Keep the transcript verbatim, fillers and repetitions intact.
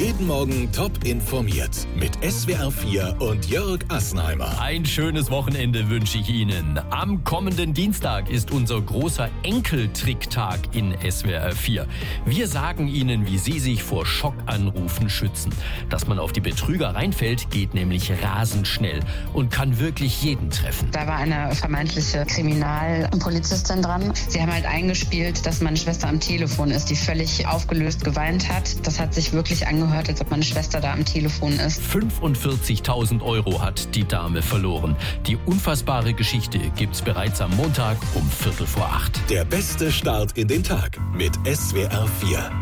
Jeden Morgen top informiert mit S W R vier und Jörg Assenheimer. Ein schönes Wochenende wünsche ich Ihnen. Am kommenden Dienstag ist unser großer Enkeltricktag in S W R vier. Wir sagen Ihnen, wie Sie sich vor Schockanrufen schützen. Dass man auf die Betrüger reinfällt, geht nämlich rasend schnell und kann wirklich jeden treffen. Da war eine vermeintliche Kriminalpolizistin dran. Sie haben halt eingespielt, dass meine Schwester am Telefon ist, die völlig aufgelöst geweint hat. Das hat sich wirklich angehört, als ob meine Schwester da am Telefon ist. fünfundvierzigtausend Euro hat die Dame verloren. Die unfassbare Geschichte gibt's bereits am Montag um Viertel vor acht. Der beste Start in den Tag mit S W R vier.